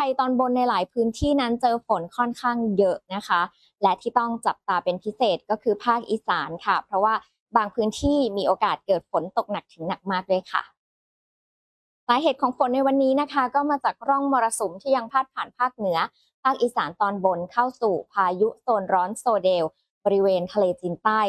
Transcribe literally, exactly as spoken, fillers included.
ยตอนบนในหลายพื้นที่นั้นเจอฝนค่อนข้างเยอะนะคะและที่ต้องจับตาเป็นพิเศษก็คือภาคอีสานค่ะเพราะว่าบางพื้นที่มีโอกาสเกิดฝนตกหนักถึงหนักมากด้วยค่ะสาเหตุของฝนในวันนี้นะคะก็มาจากร่องมรสุมที่ยังพาดผ่านภาคเหนือภาคอีสานตอนบนเข้าสู่พายุโซนร้อนโซเดลบริเวณทะเลจีนใต้